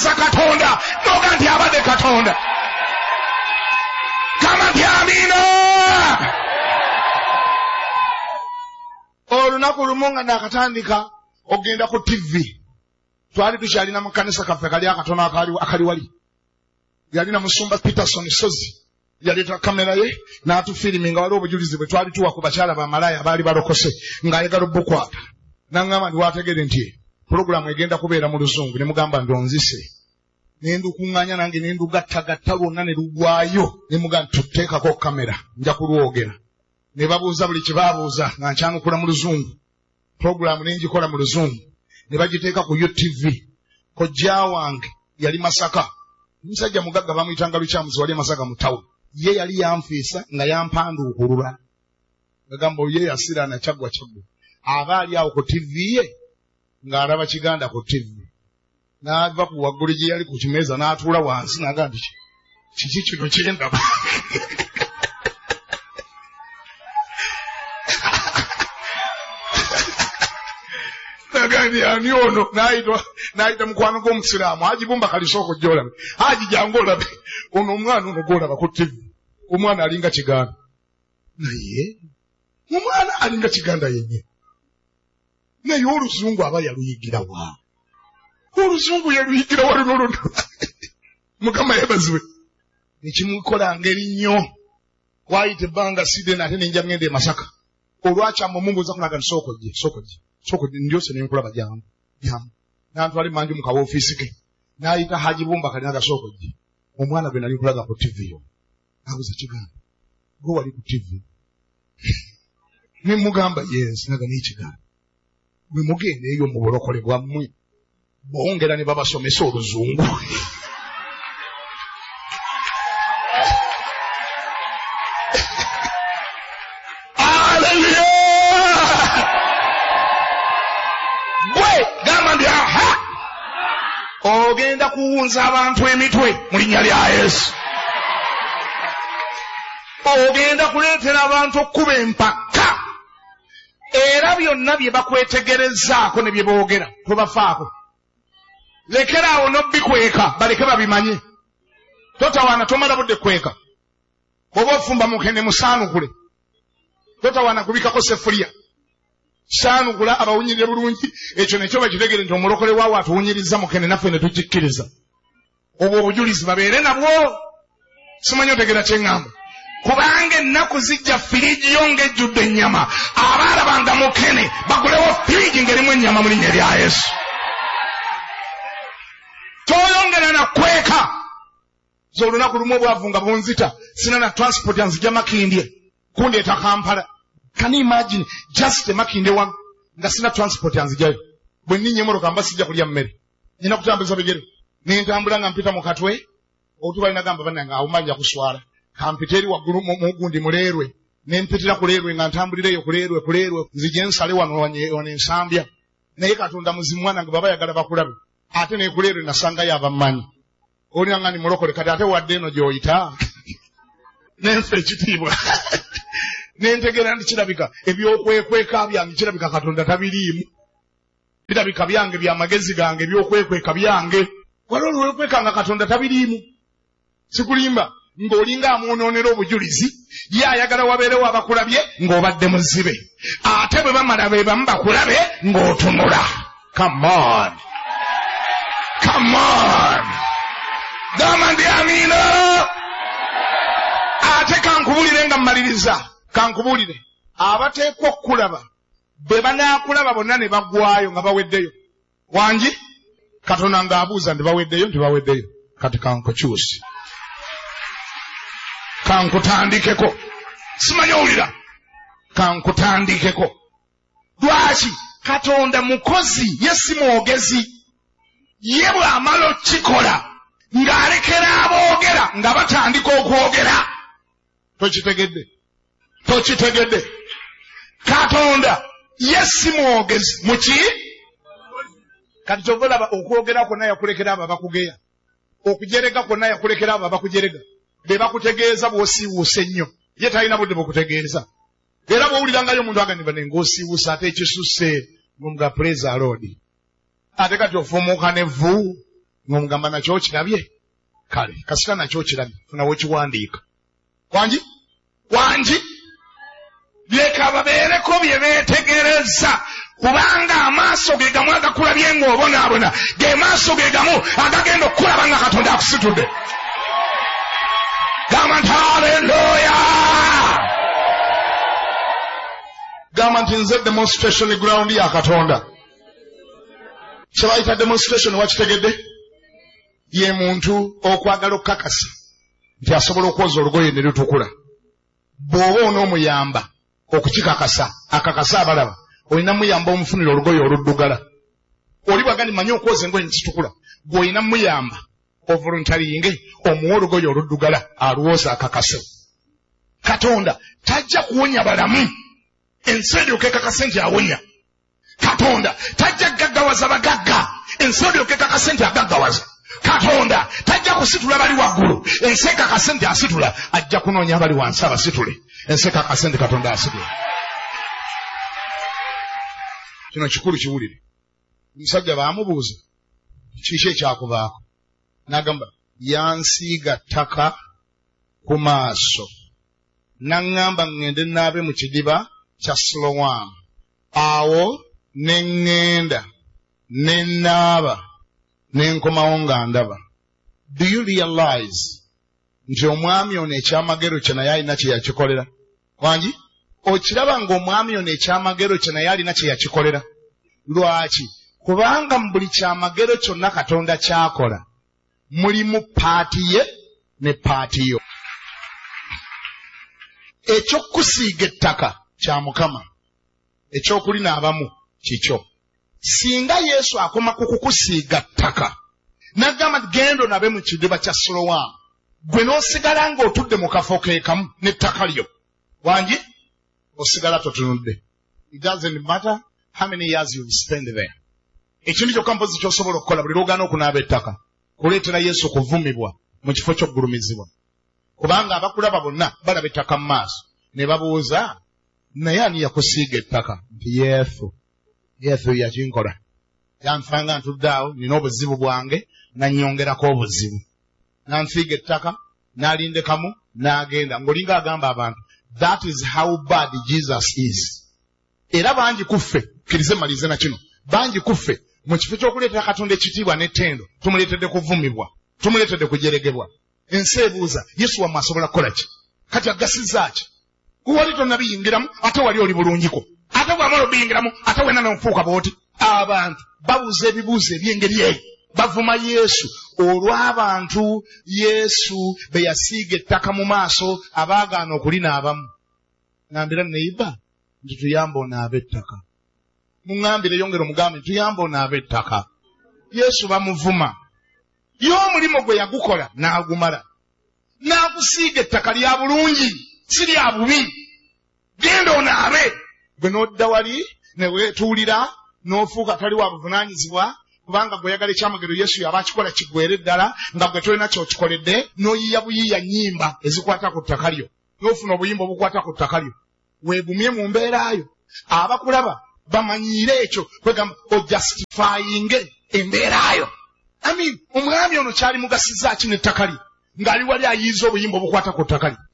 n'obuuza Katonda n'oga nti abadde Katonda. Kama nti amiina. Olunaku lumu nga nakatandika ogenda ku TV. Twali tukyalina mu kanisa kaffe kali akatono akali wali. Yalina musumba Peterson Sozi. Yaleta kamera ye n'atufilimi nga waliwo obujulizi bwe twali tuwa ku bakyala bamalaya abaali balokose ng'ayagala obbukwata. N'angamba ndi wategere nti pulogulaamu egenda kubeera mu Luzungu. Ne mugamba ndonzise. Ne ndukuŋŋaanya nange ne ndugattagatta lwonna ne lugwayo. Ne mugamba tuteekako kamera nja kulwogera. Ne babuuza buli kye baabuuza nga nkyanukula mu Luzungu. Pulogulaamu ne ngikola mu Luzungu. Ne bagiteeka ku UTV. Kojja wange yali Masaka. Musajja mugagga bamuyitanga Lukyamuzi wali Masaka mu tawuni. Ye yali yanfiisa nga yampanduukulula. Ngagamba ye yasiraana kyaggwa. Abaali awo ku TV ye ng'alaba Kiganda ku TV. N'ava ku waggulu gye yali ku kimeeza n'atuula wansi n'agamba nti kiki kino kye ndaba. N'agamba ani ono n'ayita mukwano gw'Omusiraamu Haji Bumba Kalisoko gy'olabe. Haji jangu olabe. Ono omwana ono gw'olaba ku TV. Omwana alinga Kiganda. Naye omwana alinga Kiganda yenye. Naye Oluzungu aba yaluyigira wa. Oluzungu yaluyigira wa luno. Mukama yebazibwe. Nekimukola ngeri nnyo. Wayita ebbanga sidde nate ne nja ngende e Masaka. Olwakyamma omumbuuza kunaga Sokojje ndyose ne nkulaba jamu. N'antwala manju mu kawofiisi ke. N'ayita Haji Bumba Kalinaga Sokojje. Omwana gwe nali nkulaga ku TV yo. Abuuza Kiganda. Gwe wali ku TV. Ne mugamba yes naga n'Ekiganda. Bwe mugenda eyo mu bulokole bwammwe bongera ne babasomesa Oluzungu. Ogenda kuwunza abantu emitwe mu linnya lya Yesu. Ogenda kuleetera abantu okkuba empaka. Era byonna bye bakwetegerezaako ne bye boogera tobafaako. Lekeraawo n'obbikweka baleke babimanye. Totawaana tomala budde kweka. Oba ofumba mukene musaanukule. Totawaana kubikako sefuliya. Saanukula abawunyirire bulungi. Ekyo nekyo bakitegere nti omulokole waawo atuwunyiriza mukene naffe ne tukikkiriza. Obwo obujulizi babeere nabwo. Simanyi otegera kye ŋŋamba. Kubanga ennaku zijja firiji yo ng'ejjudde ennyama. Abaalabanga mukene bagulewo firiji ng'erimu ennyama mu linnya lya Yesu. Toyongera na kweka. Olunaku lumu obwavu nga bunzita sina na transport yanzija Makindye kundeeta Kampala. Can you imagine just Makindye one nga sina transport yanzijayo. Bwe nninnya emmotoka mba sijja kulya mmere. Nina kutambuza bigere. Nintambula nga mpita mu Katwe. Otuba linagamba bannange awumanja kuswala. Kampita eri waggulu mu gundi Muleerwe. Ne mpitira ku Leerwe nga ntambulireyo ku Leerwe nzije nsale wano ensambya. Naye Katonda muzimu mwanange baba yagala bakulabe. Ate ne ku Leerwe nasangayo abammanyi. Olanga ni mulokole kati ate wadde eno gy'oyita. Nenfe ekitiibwa. Nentegera nti kirabika ebyokwekweka byange kirabika Katonda tabiriimu. Birabika byange byamagezi gange ebyokwekweka byange. Waliwo olwekweka nga Katonda tabiriimu. Sikulimba ng'olinga amwonoonera obujulizi ye ayagala wabeerewo abakulabye ng'obadde muzibe. Ate bwe bamala be bamu bakulabe ng'otunula. Come on. Gamba ndi amiina. Ate kankubulire nga mmaliriza. Kankubulire. Abateekwa okkulaba bwe banaakulaba bonna ne baggwayo nga baweddeyo. Wangi Katonda ng'abuuza ndi baweddeyo nti baweddeyo. Kati kankukyusi. Kankutandikeko. Simanyi owulira. Kankutandikeko. Lwaki? Katonda mukozi ye si mwogezi. Ye bw'amala okikola ng'alekera aboogera nga batandika okwogera. Tokitegedde. Katonda ye si mwogezi. Muki? Kati kyova olaba okwogera kwonna yakulekera abo abakugeya. Okujerega kwonna yakulekera abo abakujerega. Be bakutegeeza bw'osiiwuusa ennyo. Ye talina budde bukutegeeza. Era bw'owulirangayo omuntu agamba ng'osiiwuusa ate ekisusse ng'omuga praise the Lord. Ate kati ofumuuka n'evvu ng'omugamba nakyo kirabye kale kasita nakyo kirabye funawo kiwandiika wangi leka babeereko bye beetegereza kubanga amaaso ge gamu agakulabye ng'obonaabona ge maaso ge gamu agagenda okukulaba nga Katonda akusitudde. Gamba nti haleluya. Gamba nti nze demonstration ground ya Katonda. Kye bayita demonstration wakitegedde ye muntu okwagala okukakasa nti asobola okwoza olugoye ne lutukula. Bw'oba onoomuyamba okukikakasa akakasa abalaba olina muyamba omufunira olugoye oluddugala. Oli bwagandi manyi okwoza engoye nekitukula bw'olina muyamba ovoluntaringe omuwa olugoye oluddugala aluwooza akakase. Katonda tajja kuwonya balamu ensi eryoke ekakase nti awonya. Katonda tajja gaggawaza bagagga ensi eryoke ekakase nti agaggawaza. Katonda tajja kusitula bali waggulu ensi ekakase nti asitula. Ajja kunoonya bali wansi abasitule ensi ekakase nti Katonda asitula. Kino kikulu kiwulire. Omusajja baamubuuza kiki ekyakubaako n'agamba yansiiga ttaka ku maaso n'aŋŋamba ŋŋende naabe mu kidiba kya Silowamu. Awo ne ŋŋenda ne naaba ne nkomawo nga ndaba. Do you realize nti omwami ono ekyamagero kye naye alina kye yakikolera? Wangi okiraba ng'omwami ono ekyamagero kye naye alina kye yakikolera. Lwaki? Kubanga mu buli kyamagero kyonna Katonda kyakola mulimu paati ye ne paati yo. Ekyokusiiga ettaka kya Mukama, ekyokulinaabamu kikyo. Singa Yesu akoma ku kukusiiga ttaka n'agamba nti genda onabe mu kidiba kya Silowamu, gwe n'osigala ng'otudde mu kafo ke kamu n'ettaka lyo, wangi osigala totunudde. It doesn't matter how many years you spend there. Ekintu kyokka mpozi ky'osobola okukola buli lw'ogaana okunaaba ettaka kuleetera Yesu kuvumibwa mu kifo ky'okugulumizibwa. Kubanga abakulaba bonna balaba ettaka mu maaso ne babuuza naye ani yakusiiga ettaka? Nti Yesu yakinkola. Yanfanga ntudde awo nina obuzibu bwange nannyongerako obuzibu. Nansiiga ettaka n'alindekamu n'agenda. Ng'olinga agamba abantu that is how bad Jesus is. Era bangi kuffe kkirize malize na kino bangi kuffe mu kifo ky'okuleetera Katonda ekitiibwa n'ettendo tumuleetedde kuvumibwa, tumuleetedde kujeregebwa. Ensi ebuuza Yesu wammwe asobola kukola ki? Kati agasizza ki? Wali tonnabiyingiramu ate wali oli bulungiko, ate bw'amala obiyingiramu ate wena n'ofuuka bw'oti. Abantu babuuza ebibuuzo eby'engeri eyo bavuma Yesu olw'abantu Yesu be yasiiga ettaka mu maaso abaagaana okulinaabamu. Ngambira neiba nti tuyamba onaabe ettaka. Muŋŋambire yongera omugambe tuyamba onaabe ettaka. Yesu bamuvuma. Ye omulimu gwe yagukola n'agumala. N'akusiiga ettaka lya bulungi si lya bubi. Genda onaabe. Gwe n'odda wali ne weetuulira n'ofuuka tali wa buvunaanyizibwa kubanga gweyagala ekyamagero Yesu yaba akikola kiggwere ddala nga gwe tolina ky'okikoledde n'oyiya buyiiya nnyimba ezikwata ku ttaka lyo n'ofuna obuyimba obukwata ku ttaka lyo. Weegumye mu mbeerayo. Abakulaba bamanyiire ekyo kwegamba ojustifyinge embeerayo. Omwami ono kyali mugasizza ki n'ettaka lye ng'ali wali ayiiza obuyimba obukwata ku ttaka lye.